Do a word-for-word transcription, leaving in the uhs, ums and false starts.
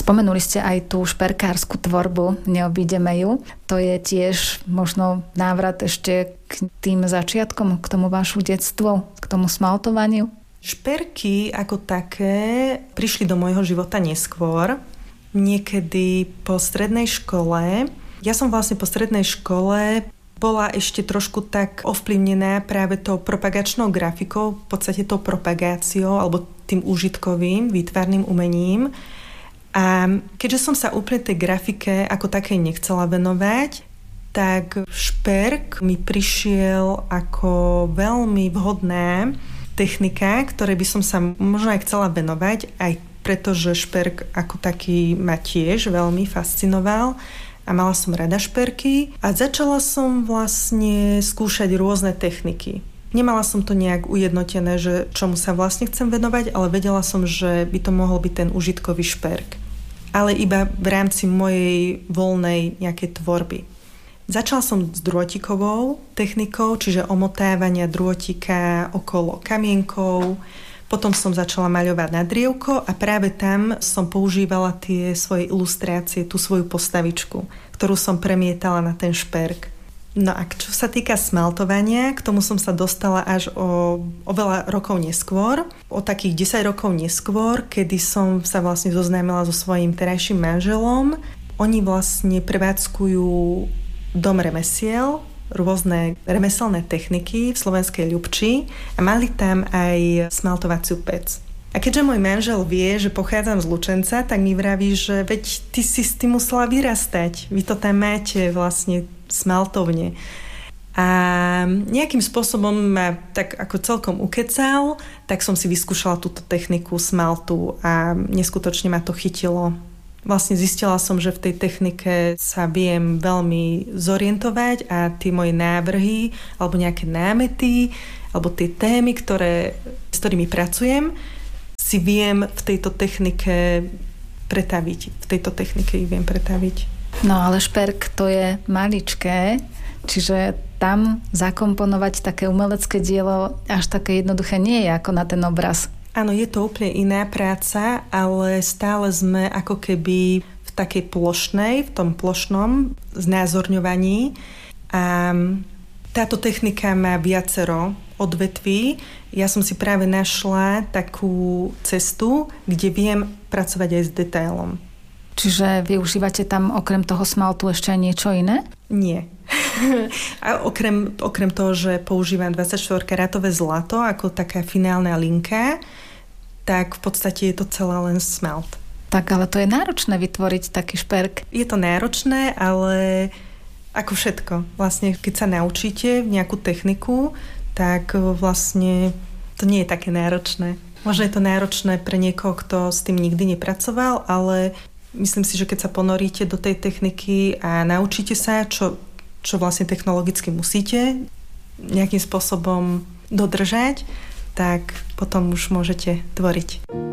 Spomenuli ste aj tú šperkárskú tvorbu, neobídeme ju. To je tiež možno návrat ešte k tým začiatkom, k tomu vášu detstvu, k tomu smaltovaniu? Šperky ako také prišli do môjho života neskôr, niekedy po strednej škole. Ja som vlastne po strednej škole bola ešte trošku tak ovplyvnená práve tou propagačnou grafikou, v podstate tou propagáciou alebo tým úžitkovým, výtvarným umením. A keďže som sa úplne tej grafike ako takej nechcela venovať, tak šperk mi prišiel ako veľmi vhodná technika, ktorej by som sa možno aj chcela venovať, aj preto, že šperk ako taký ma tiež veľmi fascinoval a mala som rada šperky a začala som vlastne skúšať rôzne techniky. Nemala som to nejak ujednotené, že čomu sa vlastne chcem venovať, ale vedela som, že by to mohol byť ten užitkový šperk. Ale iba v rámci mojej voľnej nejakej tvorby. Začala som s drôtikovou technikou, čiže omotávania drôtika okolo kamienkov. Potom som začala maľovať na drievko a práve tam som používala tie svoje ilustrácie, tú svoju postavičku, ktorú som premietala na ten šperk. No a čo sa týka smaltovania, k tomu som sa dostala až o, o veľa rokov neskôr. O takých desať rokov neskôr, kedy som sa vlastne zoznámila so svojím terajším manželom. Oni vlastne prevádzkujú dom remesiel, rôzne remeselné techniky v slovenskej Ľubči a mali tam aj smaltovaciu pec. A keďže môj manžel vie, že pochádzam z Lučenca, tak mi vraví, že veď ty si s tým musela vyrastať. Vy to tam máte vlastne smaltovne. A nejakým spôsobom ma tak ako celkom ukecal, tak som si vyskúšala túto techniku smaltu a neskutočne ma to chytilo. Vlastne zistila som, že v tej technike sa viem veľmi zorientovať a tie moje návrhy alebo nejaké námety alebo tie témy, ktoré, s ktorými pracujem, si viem v tejto technike pretaviť. V tejto technike ich viem pretaviť. No ale šperk to je maličké, čiže tam zakomponovať také umelecké dielo až také jednoduché nie je ako na ten obraz. Áno, je to úplne iná práca, ale stále sme ako keby v takej plošnej, v tom plošnom znázorňovaní. A táto technika má viacero odvetví. Ja som si práve našla takú cestu, kde viem pracovať aj s detailom. Čiže využívate tam okrem toho smaltu ešte aj niečo iné? Nie. A okrem, okrem toho, že používam dvadsaťštyri karátové zlato ako taká finálna linka, tak v podstate je to celé len smalt. Tak ale to je náročné vytvoriť taký šperk. Je to náročné, ale ako všetko. Vlastne, keď sa naučíte nejakú techniku, tak vlastne to nie je také náročné. Možno je to náročné pre niekoho, kto s tým nikdy nepracoval, ale myslím si, že keď sa ponoríte do tej techniky a naučíte sa, čo, čo vlastne technologicky musíte nejakým spôsobom dodržať, tak potom už môžete tvoriť.